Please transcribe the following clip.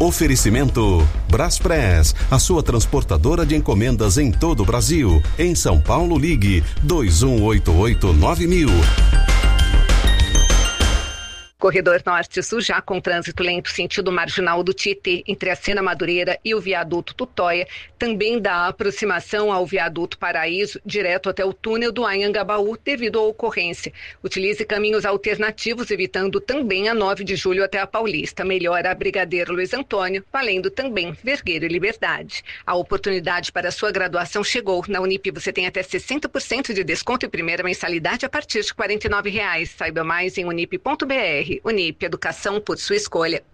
Oferecimento Braspress, a sua transportadora de encomendas em todo o Brasil. Em São Paulo, ligue 2188-9000. Corredor Norte-Sul já com trânsito lento sentido marginal do Tietê, entre a Sena Madureira e o viaduto Tutóia, também da aproximação ao viaduto Paraíso, direto até o túnel do Anhangabaú, devido à ocorrência. Utilize caminhos alternativos, evitando também a 9 de julho até a Paulista. Melhor a Brigadeiro Luiz Antônio, valendo também Vergueiro e Liberdade. A oportunidade para a sua graduação chegou. Na Unip você tem até 60% de desconto e primeira mensalidade a partir de R$ 49,00. Saiba mais em unip.br. Unip, educação por sua escolha.